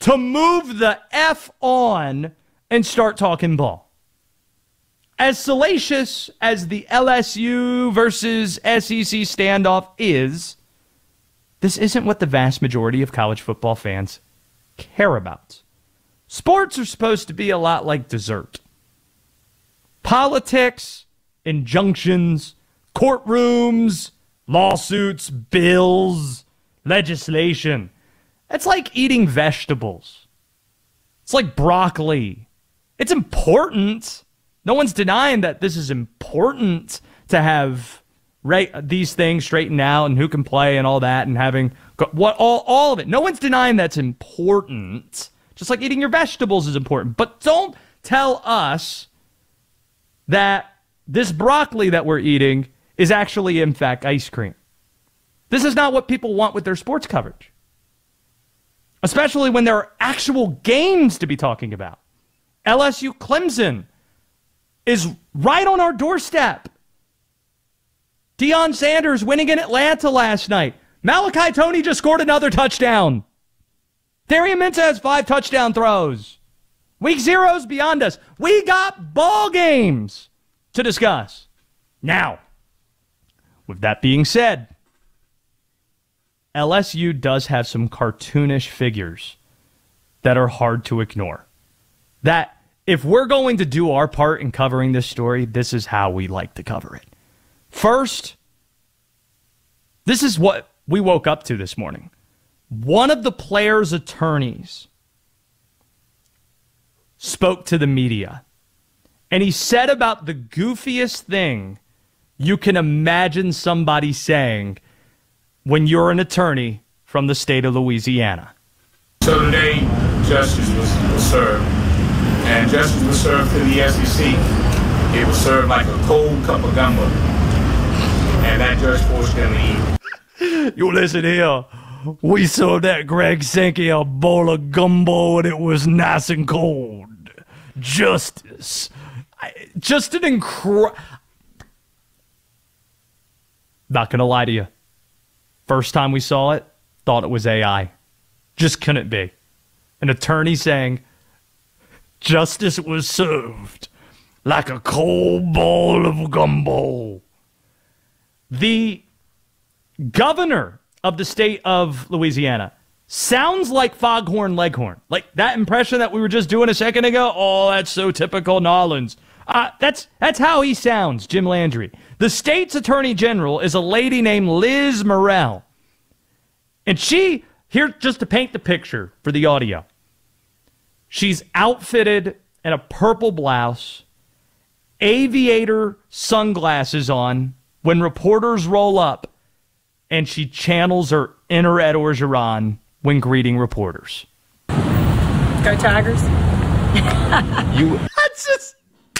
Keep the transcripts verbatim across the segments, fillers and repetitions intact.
to move the F on and start talking ball. As salacious as the L S U versus S E C standoff is, this isn't what the vast majority of college football fans care about. Sports are supposed to be a lot like dessert. Politics, injunctions, courtrooms, lawsuits, bills, legislation. It's like eating vegetables. It's like broccoli. It's important. No one's denying that this is important to have right, these things straightened out and who can play and all that and having what all, all of it. No one's denying that's important. Just like eating your vegetables is important. But don't tell us that this broccoli that we're eating is actually, in fact, ice cream. This is not what people want with their sports coverage. Especially when there are actual games to be talking about. L S U Clemson is right on our doorstep. Deion Sanders winning in Atlanta last night. Malachi Toney just scored another touchdown. Darian Mintz has five touchdown throws. Week zero's beyond us. We got ball games to discuss. Now, with that being said, L S U does have some cartoonish figures that are hard to ignore. That if we're going to do our part in covering this story, this is how we like to cover it. First, this is what we woke up to this morning. One of the players' attorneys spoke to the media, and he said about the goofiest thing you can imagine somebody saying when you're an attorney from the state of Louisiana. So today, justice was, was served, and justice was served to the S E C. It was served like a cold cup of gumbo, and that judge forced them to eat. You listen here. We served that Greg Sankey a bowl of gumbo, and it was nice and cold. Justice. I, just an incredible... Not going to lie to you. First time we saw it, thought it was A I. Just couldn't be. An attorney saying, justice was served like a cold bowl of gumbo. The governor of the state of Louisiana sounds like Foghorn Leghorn. Like that impression that we were just doing a second ago. Oh, that's so typical Nolans. Uh, that's, that's how he sounds, Jim Landry. The state's attorney general is a lady named Liz Morrell. And she, here just to paint the picture for the audio, she's outfitted in a purple blouse, aviator sunglasses on when reporters roll up, and she channels her inner Ed Orgeron when greeting reporters. Go Tigers. You, that's just...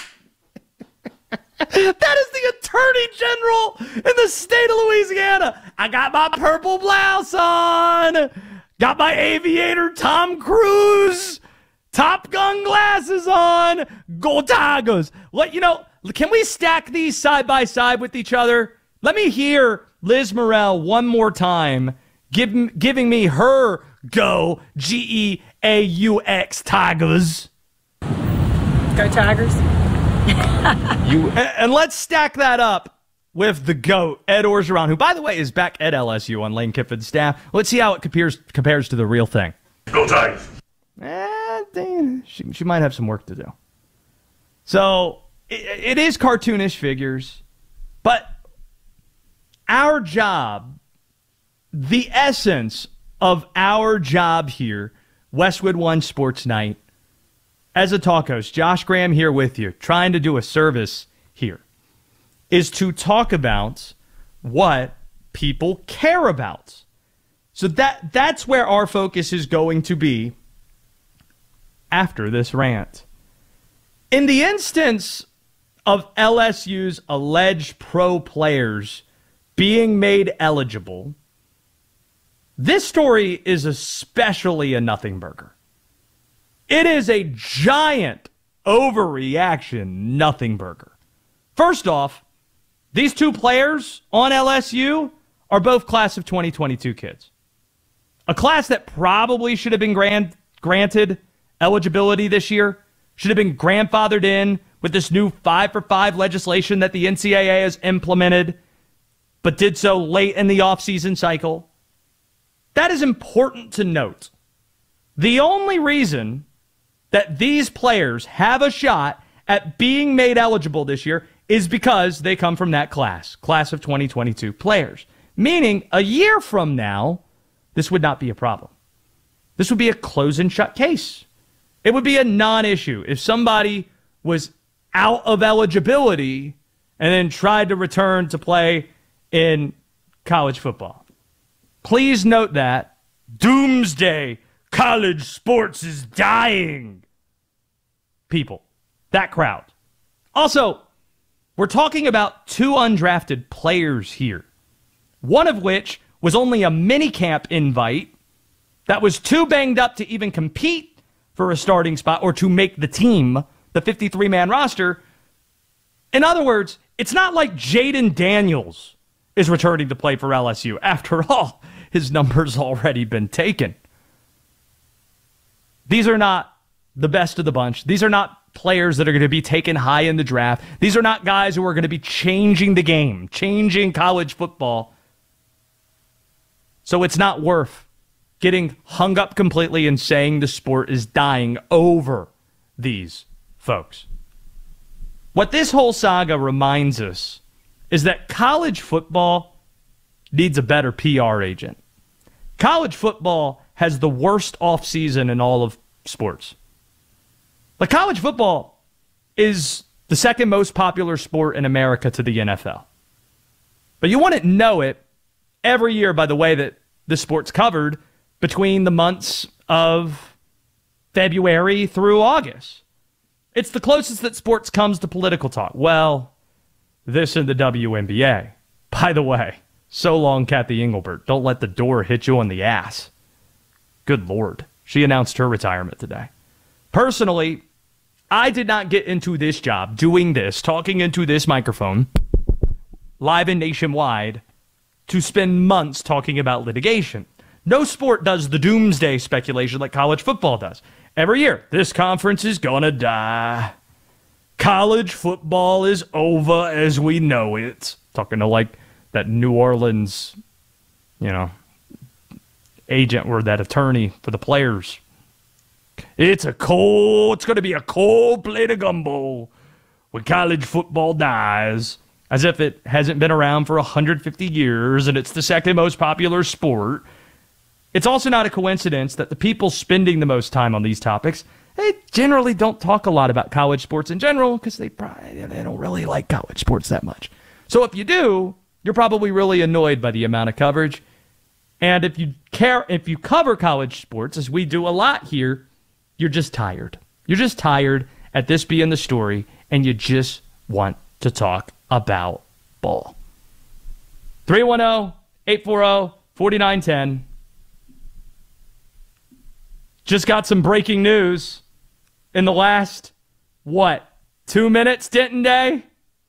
That is the Attorney General in the state of Louisiana. I got my purple blouse on. Got my aviator Tom Cruise Top Gun glasses on. Go Tigers. What, you know, can we stack these side by side with each other? Let me hear Liz Morrell one more time give, giving me her go G E A U X Tigers. Go Tigers. you and, and let's stack that up with the GOAT, Ed Orgeron, who, by the way, is back at L S U on Lane Kiffin's staff. Let's see how it compares compares to the real thing. Go Tigers. Eh, dang, she, she might have some work to do. So, it, it is cartoonish figures, but our job, the essence of our job here, Westwood One Sports Night, as a talk host, Josh Graham here with you, trying to do a service here, is to talk about what people care about. So that that's where our focus is going to be after this rant. In the instance of L S U's alleged pro players being made eligible, this story is especially a nothing burger. It is a giant overreaction nothing burger. First off, these two players on L S U are both class of twenty twenty-two kids. A class that probably should have been grand, granted eligibility this year, should have been grandfathered in with this new five for five legislation that the N C double A has implemented, but did so late in the offseason cycle. That is important to note. The only reason that these players have a shot at being made eligible this year is because they come from that class, class of twenty twenty-two players. Meaning, a year from now, this would not be a problem. This would be a close and shut case. It would be a non-issue if somebody was out of eligibility and then tried to return to play in college football. Please note that doomsday college sports is dying. People, that crowd. Also, we're talking about two undrafted players here, one of which was only a minicamp invite that was too banged up to even compete for a starting spot or to make the team, the fifty-three man roster. In other words, it's not like Jaden Daniels is returning to play for L S U. After all, his number's already been taken. These are not the best of the bunch. These are not players that are going to be taken high in the draft. These are not guys who are going to be changing the game, changing college football. So it's not worth getting hung up completely and saying the sport is dying over these folks. What this whole saga reminds us is that college football needs a better P R agent. College football has the worst offseason in all of sports. Like, college football is the second most popular sport in America to the N F L. But you wouldn't know it every year by the way that the sport's covered between the months of February through August. It's the closest that sports comes to political talk. Well, this and the W N B A. By the way, so long, Kathy Engelbert. Don't let the door hit you on the ass. Good Lord. She announced her retirement today. Personally, I did not get into this job, doing this, talking into this microphone, live and nationwide, to spend months talking about litigation. No sport does the doomsday speculation like college football does. Every year, this conference is gonna die. College football is over as we know it. Talking to like that New Orleans, you know, agent or that attorney for the players. It's a cold, it's gonna be a cold plate of gumbo when college football dies. As if it hasn't been around for one hundred fifty years and it's the second most popular sport. It's also not a coincidence that the people spending the most time on these topics, they generally don't talk a lot about college sports in general because they probably they don't really like college sports that much. So if you do, you're probably really annoyed by the amount of coverage. And if you care, if you cover college sports, as we do a lot here, you're just tired. You're just tired at this being the story, and you just want to talk about ball. three one zero, eight four zero, four nine one zero. Just got some breaking news in the last, what, two minutes, Denton Day?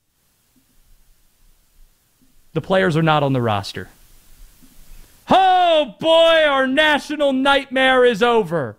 The players are not on the roster. Oh boy, our national nightmare is over.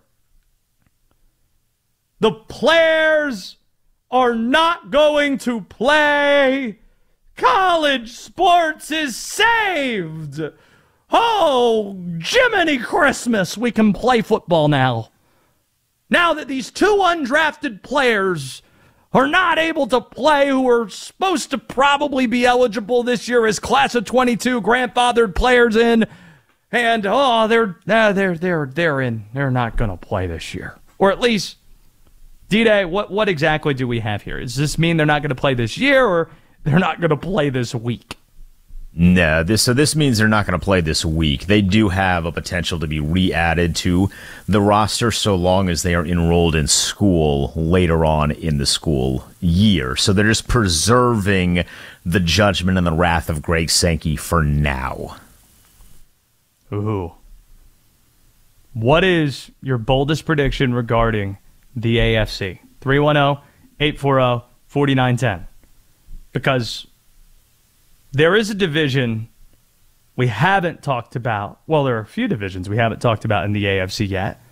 The players are not going to play. College sports is saved. Oh, Jiminy Christmas, we can play football now. Now that these two undrafted players are not able to play, who are supposed to probably be eligible this year as class of twenty-two grandfathered players in, and oh, they're uh, they're they're they're in. They're not going to play this year, or at least, D-Day. What what exactly do we have here? Does this mean they're not going to play this year, or they're not going to play this week? No, this so this means they're not going to play this week. They do have a potential to be re-added to the roster so long as they are enrolled in school later on in the school year. So they're just preserving the judgment and the wrath of Greg Sankey for now. Ooh. What is your boldest prediction regarding the A F C? three one zero, eight four zero, four nine one zero. Because there is a division we haven't talked about. Well, there are a few divisions we haven't talked about in the A F C yet.